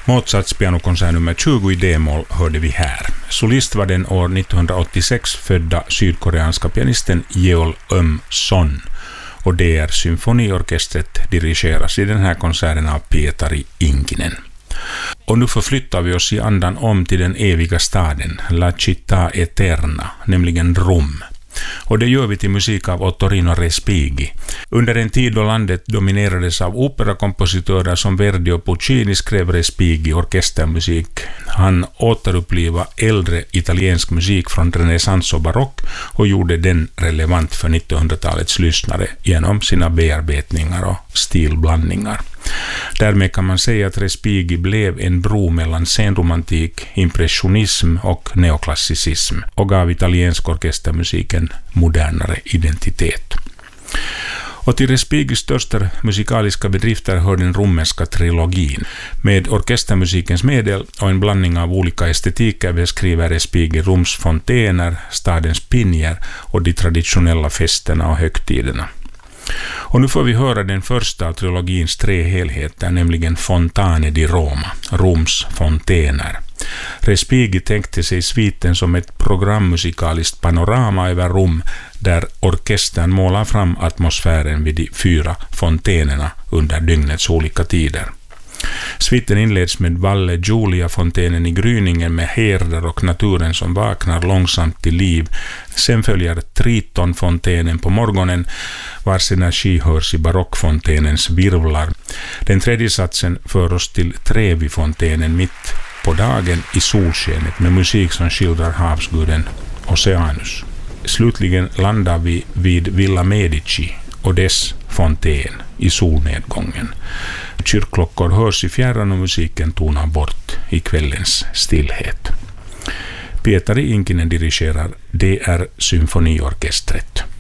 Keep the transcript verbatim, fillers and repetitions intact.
Mozarts pianokonsert nummer tjugo i D-moll hörde vi här. Solist var den år nittonhundraåttiosex födda sydkoreanska pianisten Yeol Um-son. Och D R symfoniorkestret dirigeras i den här konserten av Pietari Inkinen. Och nu förflyttar vi oss i andan om till den eviga staden, La Città Eterna, nämligen Rom. Och det gör vi till musik av Ottorino Respighi. Under en tid då landet dominerades av operakompositörer som Verdi och Puccini skrev Respighi orkestermusik. Han återuppliva äldre italiensk musik från renässans och barock och gjorde den relevant för nittonhundratalets lyssnare genom sina bearbetningar och stilblandningar. Därmed kan man säga att Respighi blev en bro mellan senromantik, impressionism och neoklassicism och gav italiensk orkestermusiken modernare identitet. Och till Respighis största musikaliska bedrifter hör den romerska trilogin. Med orkestermusikens medel och en blandning av olika estetiker beskriver Respighi Roms fontäner, stadens pinjer och de traditionella festerna och högtiderna. Och nu får vi höra den första av trilogins tre helheter, nämligen Fontane di Roma, Roms fontäner. Respighi tänkte sig sviten som ett programmusikaliskt panorama över Rom där orkestern målar fram atmosfären vid de fyra fontänerna under dygnets olika tider. Sviten inleds med Valle Giulia-fontänen i gryningen med herdar och naturen som vaknar långsamt till liv. Sen följer Triton-fontänen på morgonen vars energi hörs i barockfontänens virvlar. Den tredje satsen för oss till Trevi-fontänen mitt på dagen i solskenet med musik som skildrar havsguden Oceanus. Slutligen landar vi vid Villa Medici och dess fontän i solnedgången. Kyrkklockor hörs i fjärran och musiken tonar bort i kvällens stillhet. Pietari Inkinen dirigerar D R symfoniorkestret.